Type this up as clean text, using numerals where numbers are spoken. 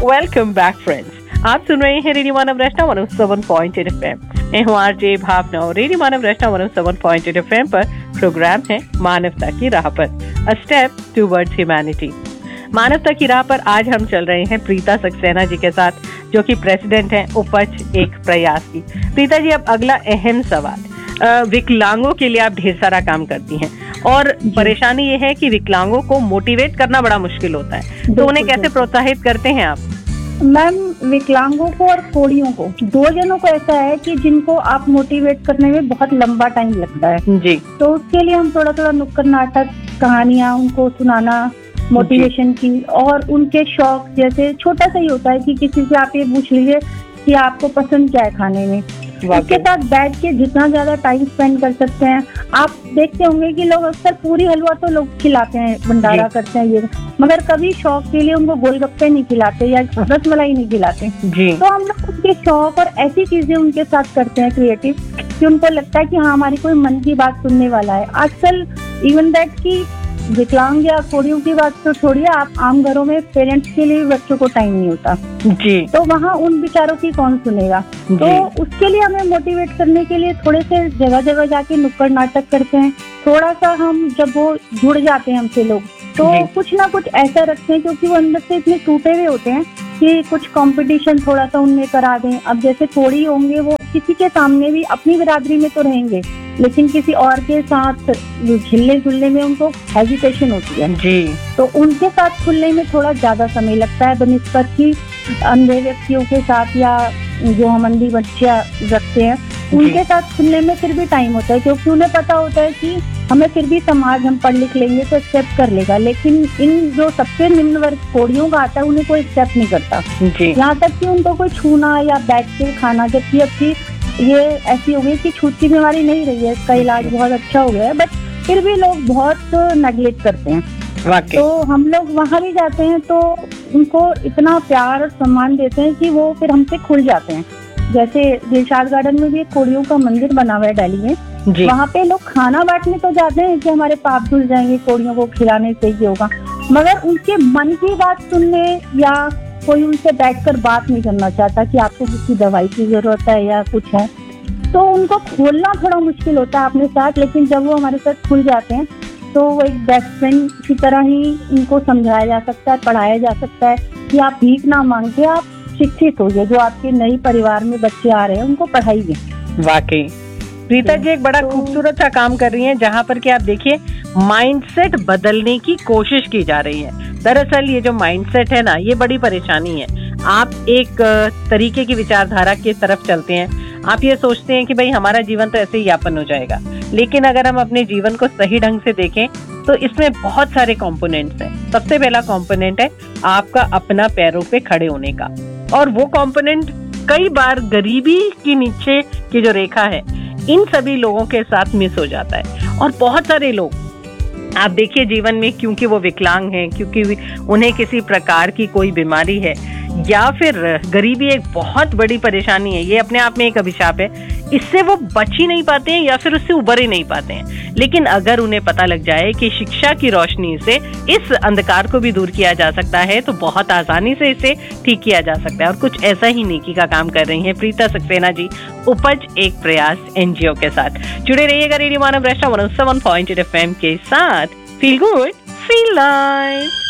Welcome back friends. आप सुन रहे हैं रेडियो मानव रचना 107.8 FM। मैं हूँ आरजे भावना और रेडियो मानव रचना 107.8 FM पर प्रोग्राम है मानवता की राह पर, अ स्टेप टुवर्ड्स ह्यूमैनिटी। मानवता की राह पर आज हम चल रहे हैं प्रीता सक्सेना जी के साथ, जो कि प्रेसिडेंट हैं उपज एक प्रयास की। प्रीता जी, अब अगला अहम सवाल, विकलांगों के लिए आप ढेर सारा काम करती हैं और परेशानी ये है कि विकलांगों को मोटिवेट करना बड़ा मुश्किल होता है, तो उन्हें कैसे प्रोत्साहित करते हैं आप? मैम, विकलांगों को और कोड़ियों को, दो जनों को ऐसा है कि जिनको आप मोटिवेट करने में बहुत लंबा टाइम लगता है जी। तो उसके लिए हम थोड़ा थोड़ा नुक्कड़ नाटक, कहानियां उनको सुनाना मोटिवेशन की, और उनके शौक, जैसे छोटा सा ही होता है कि किसी से आप ये पूछ लीजिए कि आपको पसंद क्या है खाने में, उसके साथ बैठ के जितना ज्यादा टाइम स्पेंड कर सकते हैं। आप देखते होंगे कि लोग अक्सर पूरी हलवा तो लोग खिलाते हैं, भंडारा करते हैं ये, मगर कभी शौक के लिए उनको गोलगप्पे नहीं खिलाते या रसमलाई नहीं खिलाते जी। तो हम लोग उनके शौक और ऐसी चीजें उनके साथ करते हैं क्रिएटिव, कि उनको लगता है कि हाँ, हमारी कोई मन की बात सुनने वाला है। आजकल इवन दैट की विकलांग या कोड़ियों की बात तो छोड़िए, आप आम घरों में पेरेंट्स के लिए बच्चों को टाइम नहीं होता जी, तो वहाँ उन बेचारों की कौन सुनेगा। तो उसके लिए हमें मोटिवेट करने के लिए थोड़े से जगह जगह जाके नुक्कड़ नाटक करते हैं। थोड़ा सा हम जब वो जुड़ जाते हैं हमसे लोग, तो कुछ ना कुछ ऐसा रखते हैं, क्योंकि वो अंदर से इतने टूटे हुए होते हैं कि कुछ कंपटीशन थोड़ा सा उनमें करा दें। अब जैसे कोड़ी होंगे, वो किसी के सामने भी अपनी बिरादरी में तो रहेंगे, लेकिन किसी और के साथ झिलने झुलने में उनको हेजिटेशन होती है जी। तो उनके साथ खुलने में थोड़ा ज्यादा समय लगता है बनिस्बत की अंधे व्यक्तियों के साथ, या जो हम अंधी बच्चियां रखते हैं उनके साथ खुलने में फिर भी टाइम होता है, क्योंकि उन्हें पता होता है कि हमें फिर भी समाज, हम पढ़ लिख लेंगे तो एक्सेप्ट कर लेगा। लेकिन इन जो सबसे निम्न वर्ग कोड़ियों का आता है, उन्हें कोई एक्सेप्ट नहीं करता, यहाँ तक कि उनको कोई छूना या बैठ के खाना, जबकि अब ये ऐसी हो गई कि छूत की बीमारी नहीं रही है, इसका इलाज बहुत अच्छा हो गया है, बट फिर भी लोग बहुत नेगलेक्ट करते हैं। तो हम लोग वहाँ भी जाते हैं तो उनको इतना प्यार और सम्मान देते हैं कि वो फिर हमसे खुल जाते हैं। जैसे दिलशाद गार्डन में भी एक कोड़ियों का मंदिर बना हुआ है दिल्ली में, वहाँ पे लोग खाना बांटने तो जाते हैं कि हमारे पाप धुल जाएंगे, कोड़ियों को खिलाने से ये होगा, मगर उनके मन की बात सुनने या कोई उनसे बैठकर बात नहीं करना चाहता कि आपको किसी दवाई की जरूरत है या कुछ है, तो उनको खोलना थोड़ा मुश्किल होता है अपने साथ। लेकिन जब वो हमारे साथ खुल जाते हैं तो वो एक बेस्ट फ्रेंड की तरह ही उनको समझाया जा सकता है, पढ़ाया जा सकता है कि आप भीख ना मांग के आप शिक्षित होइए, जो आपके नई परिवार में बच्चे आ रहे हैं उनको पढ़ाइए। वाकई प्रीता जी एक बड़ा खूबसूरत सा काम कर रही हैं, जहाँ पर कि आप देखिए माइंडसेट बदलने की कोशिश की जा रही है। दरअसल ये जो माइंडसेट है ना, ये बड़ी परेशानी है। आप एक तरीके की विचारधारा की तरफ चलते हैं, आप ये सोचते हैं कि भाई हमारा जीवन तो ऐसे ही यापन हो जाएगा, लेकिन अगर हम अपने जीवन को सही ढंग से देखें तो इसमें बहुत सारे कंपोनेंट्स हैं। सबसे पहला कंपोनेंट है आपका अपना पैरों पे खड़े होने का, और वो कंपोनेंट कई बार गरीबी की नीचे की जो रेखा है, इन सभी लोगों के साथ मिस हो जाता है। और बहुत सारे लोग आप देखिए जीवन में, क्योंकि वो विकलांग हैं, क्योंकि उन्हें किसी प्रकार की कोई बीमारी है, या फिर गरीबी एक बहुत बड़ी परेशानी है, ये अपने आप में एक अभिशाप है, इससे वो बच ही नहीं पाते हैं या फिर उससे उबर ही नहीं पाते हैं। लेकिन अगर उन्हें पता लग जाए कि शिक्षा की रोशनी से इस अंधकार को भी दूर किया जा सकता है, तो बहुत आसानी से इसे ठीक किया जा सकता है। और कुछ ऐसा ही नेकी का काम कर रही हैं प्रीता सक्सेना जी उपज एक प्रयास NGO के साथ। जुड़े रहिएगा रेडियो मानव रचना 107.8 FM के साथ। Feel good, feel live.